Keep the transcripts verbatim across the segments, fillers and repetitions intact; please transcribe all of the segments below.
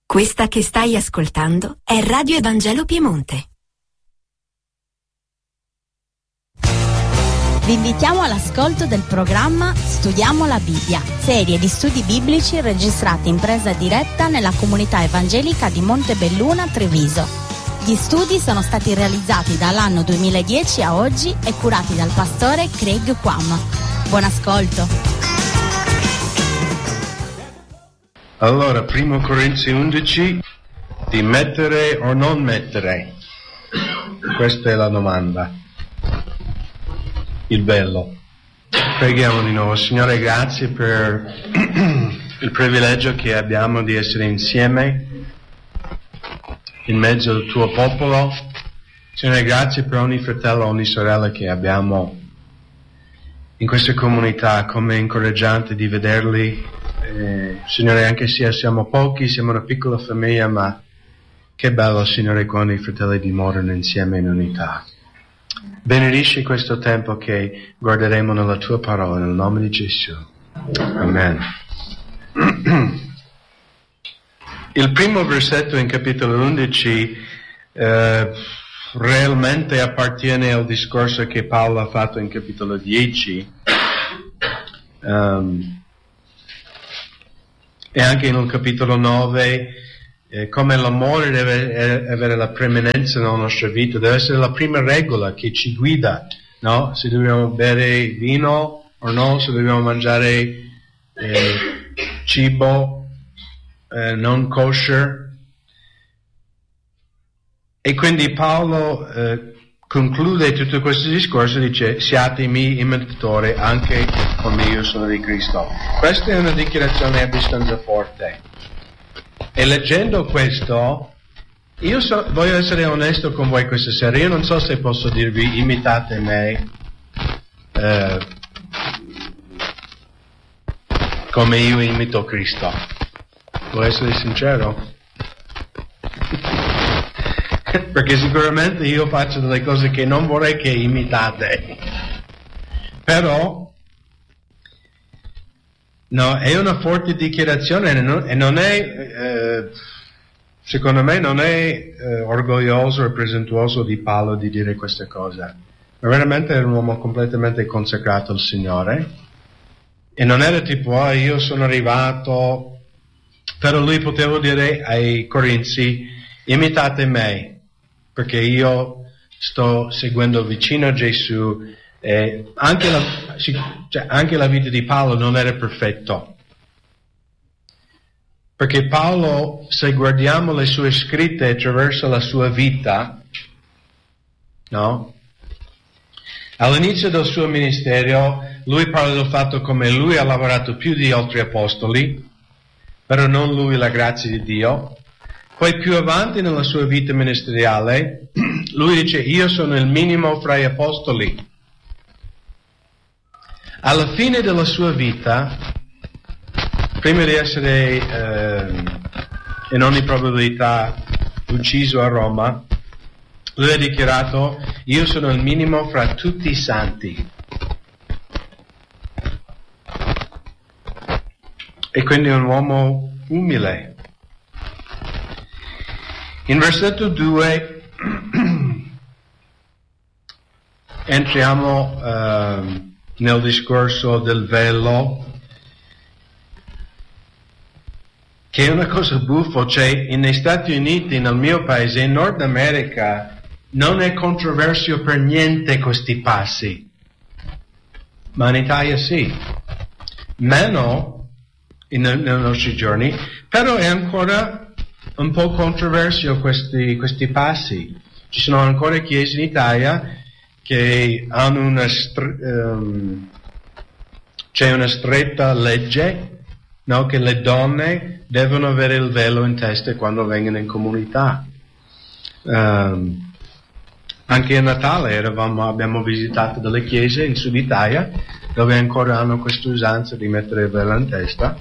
Questa che stai ascoltando è Radio Evangelo Piemonte. Vi invitiamo all'ascolto del programma Studiamo la Bibbia, serie di studi biblici registrati in presa diretta nella comunità evangelica di Montebelluna, Treviso. Gli studi sono stati realizzati dall'anno duemiladieci a oggi e curati dal pastore Craig Quam. Buon ascolto. Allora, primo Corinzi undici, di mettere o non mettere? Questa è la domanda. Il velo. Preghiamo di nuovo. Signore, grazie per il privilegio che abbiamo di essere insieme in mezzo al tuo popolo. Signore, grazie per ogni fratello, ogni sorella che abbiamo in questa comunità. Come incoraggiante di vederli. Eh, Signore, anche se siamo pochi, siamo una piccola famiglia, ma che bello, Signore, quando i fratelli dimorano insieme in unità. Benedici questo tempo che guarderemo nella tua parola, nel nome di Gesù. Amen. Il primo versetto in capitolo undici eh, realmente appartiene al discorso che Paolo ha fatto in capitolo dieci. Um, E anche nel capitolo nove, eh, come l'amore deve avere la preeminenza nella nostra vita, deve essere la prima regola che ci guida, no? Se dobbiamo bere vino o no, se dobbiamo mangiare eh, cibo eh, non kosher. E quindi Paolo eh, conclude tutto questo discorso e dice: siate i miei imitatori anche come io sono di Cristo. Questa è una dichiarazione abbastanza forte. E leggendo questo, io so, voglio essere onesto con voi questa sera. Io non so se posso dirvi imitate me eh, come io imito Cristo. Vuoi essere sincero? Perché sicuramente io faccio delle cose che non vorrei che imitate. Però, no, è una forte dichiarazione e non è, eh, secondo me, non è eh, orgoglioso o presuntuoso di Paolo di dire queste cose. Ma veramente era un uomo completamente consacrato al Signore. E non era tipo, ah, io sono arrivato, però lui poteva dire ai Corinzi: imitate me. Perché io sto seguendo vicino a Gesù, e anche la, cioè, anche la vita di Paolo non era perfetta. Perché Paolo, se guardiamo le sue scritte attraverso la sua vita, no? All'inizio del suo ministero, lui parla del fatto come lui ha lavorato più di altri apostoli, però non lui la grazia di Dio. Poi più avanti nella sua vita ministeriale, lui dice: io sono il minimo fra gli apostoli. Alla fine della sua vita, prima di essere eh, in ogni probabilità ucciso a Roma, lui ha dichiarato: io sono il minimo fra tutti i santi. E quindi è un uomo umile. In versetto due entriamo uh, nel discorso del velo, che è una cosa buffa. Cioè, negli Stati Uniti, nel mio paese, in Nord America, non è controverso per niente questi passi, ma in Italia sì, meno in, nei nostri giorni, però è ancora un po' controverso questi, questi passi. Ci sono ancora chiese in Italia che hanno una str- um, c'è una stretta legge, no, che le donne devono avere il velo in testa quando vengono in comunità. Um, anche a Natale eravamo, abbiamo visitato delle chiese in Sud Italia dove ancora hanno questa usanza di mettere il velo in testa.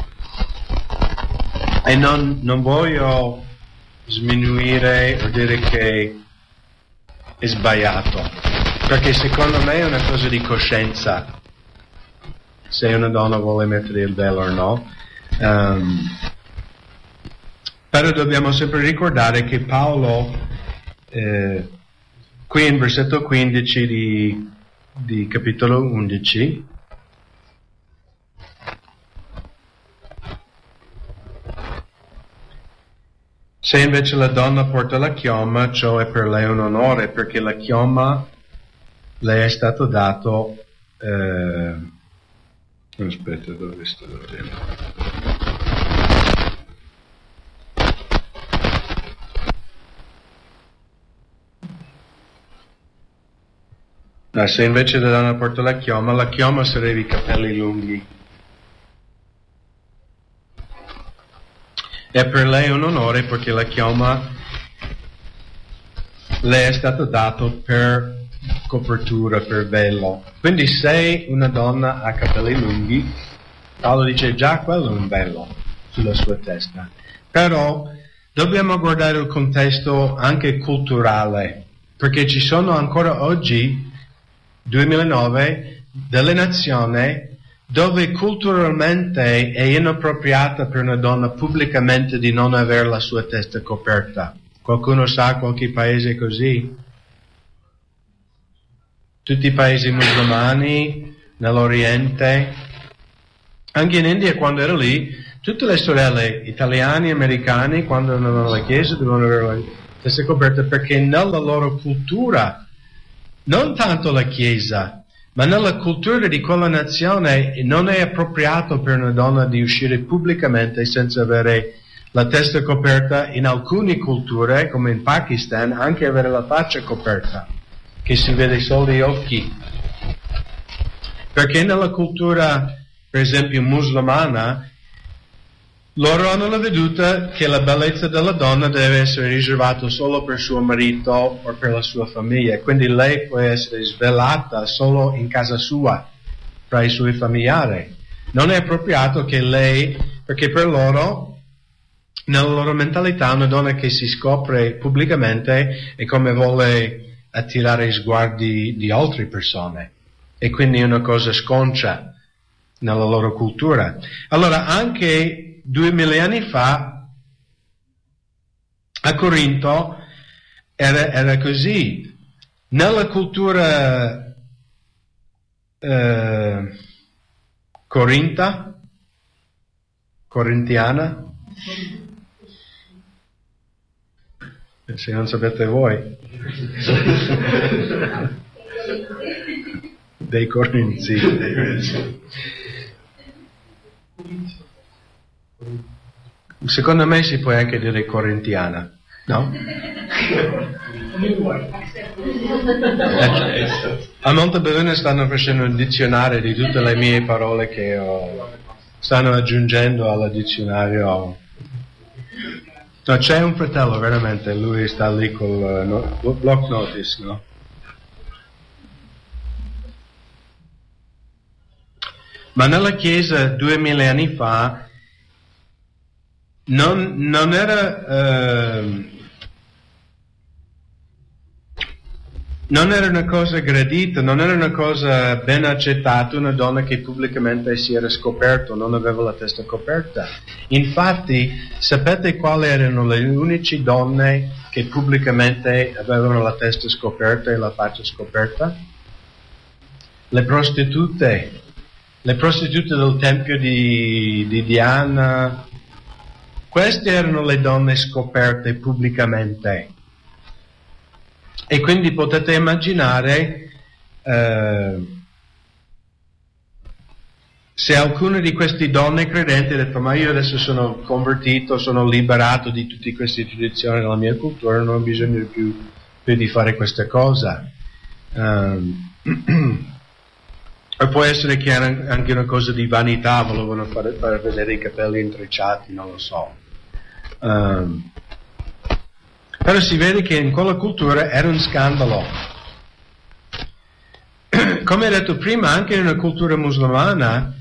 E non, non voglio sminuire o dire che è sbagliato, perché secondo me è una cosa di coscienza se una donna vuole mettere il velo o no. Um, Però dobbiamo sempre ricordare che Paolo, eh, qui in versetto quindici di, di capitolo undici, se invece la donna porta la chioma, ciò è per lei un onore, perché la chioma le è stato dato... Eh, aspetta, dove sto vedendo? No, se invece la donna porta la chioma, la chioma sarebbe i capelli lunghi. È per lei un onore perché la chioma le è stato dato per copertura, per velo. Quindi se una donna ha capelli lunghi, Paolo dice già quello è un velo sulla sua testa. Però dobbiamo guardare il contesto anche culturale, perché ci sono ancora oggi, duemilanove, delle nazioni dove culturalmente è inappropriata per una donna pubblicamente di non avere la sua testa coperta. Qualcuno sa qualche paese così? Tutti i paesi musulmani, nell'Oriente, anche in India quando ero lì, tutte le sorelle italiane e americane quando andavano alla chiesa dovevano avere la testa coperta perché nella loro cultura, non tanto la chiesa, ma nella cultura di quella nazione non è appropriato per una donna di uscire pubblicamente senza avere la testa coperta. In alcune culture, come in Pakistan, anche avere la faccia coperta, che si vede solo gli occhi. Perché nella cultura, per esempio, musulmana, loro hanno la veduta che la bellezza della donna deve essere riservata solo per suo marito o per la sua famiglia, quindi lei può essere svelata solo in casa sua, tra i suoi familiari. Non è appropriato che lei, perché per loro, nella loro mentalità, una donna che si scopre pubblicamente è come vuole attirare sguardi di altre persone, e quindi è una cosa sconcia nella loro cultura. Allora, anche duemila anni fa a Corinto era, era così. Nella cultura eh, corinta, corintiana, se non sapete voi, dei corinzi. Secondo me si può anche dire corintiana, no? A Montebelluna stanno facendo un dizionario di tutte le mie parole che ho, stanno aggiungendo al dizionario. No, c'è un fratello veramente, lui sta lì col no, block notice, no? Ma nella chiesa duemila anni fa non, non era eh, non era una cosa gradita, non era una cosa ben accettata una donna che pubblicamente si era scoperta, non aveva la testa coperta. Infatti, sapete quali erano le uniche donne che pubblicamente avevano la testa scoperta e la faccia scoperta? Le prostitute. Le prostitute del tempio di, di Diana. Queste erano le donne scoperte pubblicamente. E quindi potete immaginare eh, se alcune di queste donne credenti ha detto ma io adesso sono convertito, sono liberato di tutte queste tradizioni della mia cultura, non ho bisogno più, più di fare questa cosa. Um, E può essere che era anche una cosa di vanità, volevano fare, far vedere i capelli intrecciati, non lo so. Um, però si vede che in quella cultura era un scandalo. Come ho detto prima, anche in una cultura musulmana,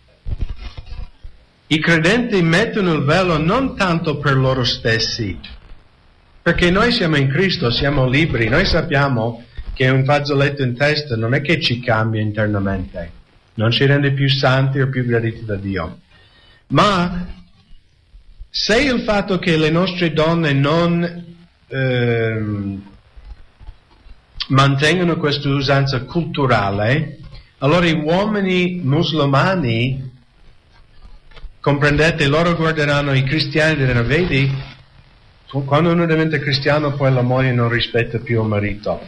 i credenti mettono il velo non tanto per loro stessi, perché noi siamo in Cristo, siamo liberi, noi sappiamo che un fazzoletto in testa non è che ci cambia internamente, non ci rende più santi o più graditi da Dio, ma Se il fatto che le nostre donne non ehm, mantengono questa usanza culturale, allora gli uomini musulmani, comprendete, loro guarderanno i cristiani e diranno: vedi, quando uno diventa cristiano poi la moglie non rispetta più il marito.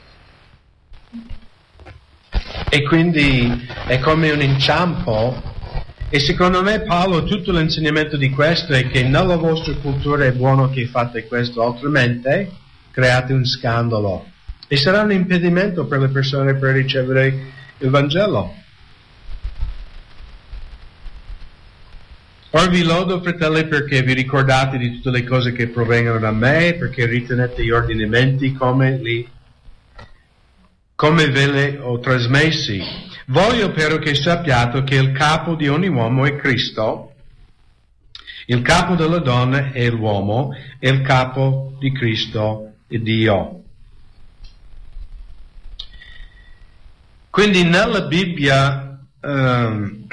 E quindi è come un inciampo. E secondo me, Paolo, tutto l'insegnamento di questo è che nella vostra cultura è buono che fate questo, altrimenti create un scandalo e sarà un impedimento per le persone per ricevere il Vangelo. Ora vi lodo, fratelli, perché vi ricordate di tutte le cose che provengono da me, perché ritenete gli ordinamenti come, li, come ve le ho trasmessi. Voglio però che sappiate che il capo di ogni uomo è Cristo, il capo della donna è l'uomo, e il capo di Cristo è Dio. Quindi nella Bibbia um,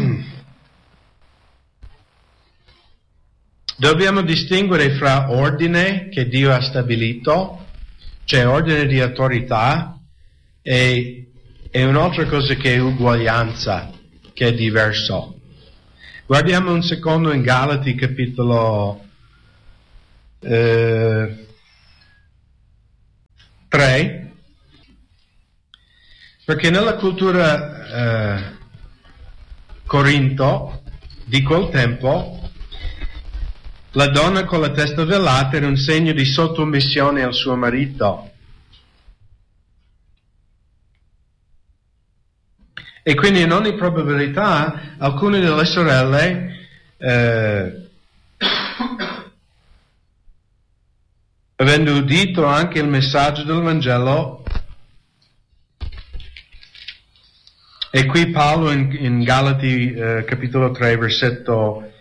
dobbiamo distinguere fra ordine che Dio ha stabilito, cioè ordine di autorità, e E un'altra cosa che è uguaglianza, che è diverso. Guardiamo un secondo in Galati capitolo eh, tre, perché nella cultura eh, Corinto di quel tempo la donna con la testa velata era un segno di sottomissione al suo marito. E quindi in ogni probabilità alcune delle sorelle eh, avendo udito anche il messaggio del Vangelo, e qui Paolo in, in Galati eh, capitolo tre versetto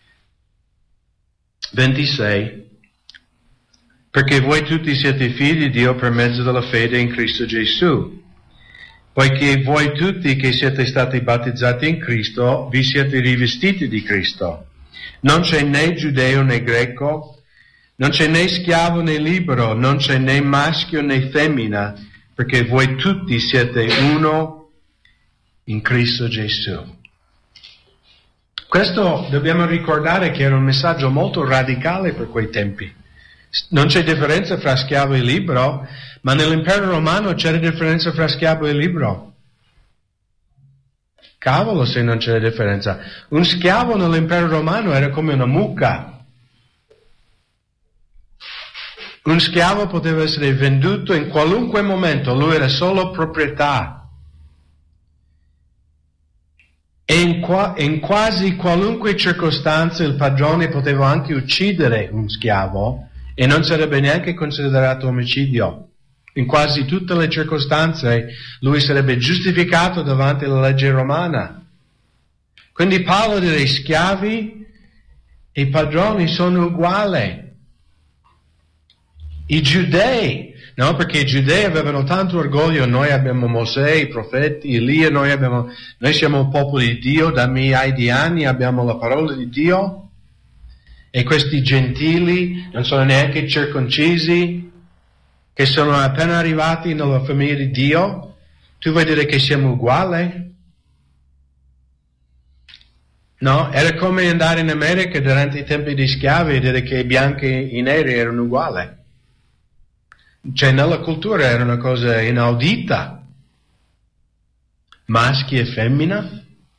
ventisei, perché voi tutti siete figli di Dio per mezzo della fede in Cristo Gesù. Poiché voi tutti che siete stati battezzati in Cristo, vi siete rivestiti di Cristo. Non c'è né giudeo né greco, non c'è né schiavo né libero, non c'è né maschio né femmina, perché voi tutti siete uno in Cristo Gesù. Questo dobbiamo ricordare che era un messaggio molto radicale per quei tempi. Non c'è differenza fra schiavo e libero, ma nell'impero romano c'era differenza fra schiavo e libero. Cavolo se non c'era differenza. Un schiavo nell'impero romano era come una mucca. Un schiavo poteva essere venduto in qualunque momento, lui era solo proprietà. E in, qua, in quasi qualunque circostanza il padrone poteva anche uccidere un schiavo e non sarebbe neanche considerato omicidio. In quasi tutte le circostanze lui sarebbe giustificato davanti alla legge romana. Quindi Paolo dice: schiavi e padroni sono uguali. I giudei, no? Perché i giudei avevano tanto orgoglio: noi abbiamo Mosè, i profeti, Elia, noi, abbiamo, noi siamo il popolo di Dio, da migliaia di anni abbiamo la parola di Dio. E questi gentili non sono neanche circoncisi, che sono appena arrivati nella famiglia di Dio. Tu vuoi dire che siamo uguali? No, era come andare in America durante i tempi di schiavi e dire che i bianchi e i neri erano uguali. Cioè nella cultura era una cosa inaudita. Maschi e femmina.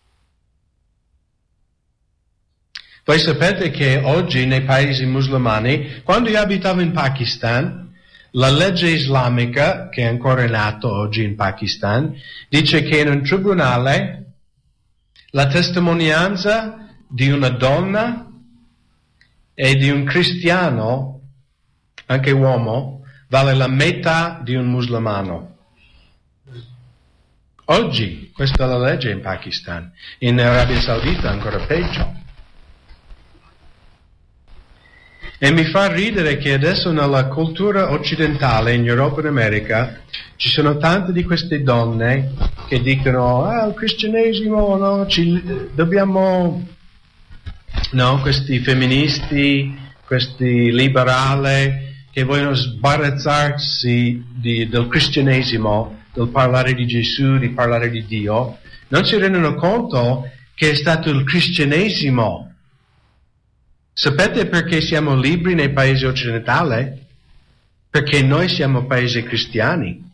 Voi sapete che oggi nei paesi musulmani, quando io abitavo in Pakistan, la legge islamica, che è ancora in atto oggi in Pakistan, dice che in un tribunale la testimonianza di una donna e di un cristiano, anche uomo, vale la metà di un musulmano. Oggi, questa è la legge in Pakistan. In Arabia Saudita ancora peggio. E mi fa ridere che adesso nella cultura occidentale, in Europa e in America, ci sono tante di queste donne che dicono: ah, il cristianesimo, no, ci, dobbiamo no? Questi femministi, questi liberali che vogliono sbarazzarsi di, del cristianesimo, del parlare di Gesù, di parlare di Dio, non si rendono conto che è stato il cristianesimo. Sapete perché siamo liberi nei paesi occidentali? Perché noi siamo paesi cristiani.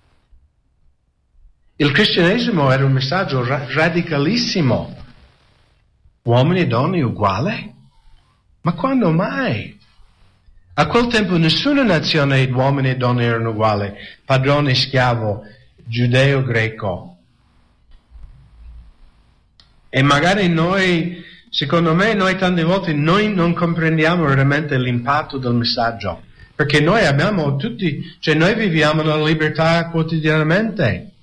Il cristianesimo era un messaggio ra- radicalissimo. Uomini e donne uguali? Ma quando mai? A quel tempo nessuna nazione di uomini e donne erano uguali. Padrone e schiavo, giudeo greco. E magari noi, secondo me, noi tante volte noi non comprendiamo veramente l'impatto del messaggio. Perché noi abbiamo tutti, cioè noi viviamo la libertà quotidianamente.